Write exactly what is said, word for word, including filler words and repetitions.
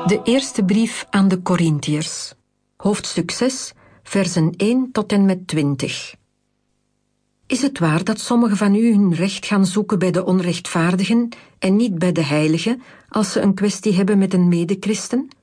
De eerste brief aan de Korintiërs, hoofdstuk zes, versen één tot en met twintig. Is het waar dat sommigen van u hun recht gaan zoeken bij de onrechtvaardigen en niet bij de heiligen, als ze een kwestie hebben met een medechristen?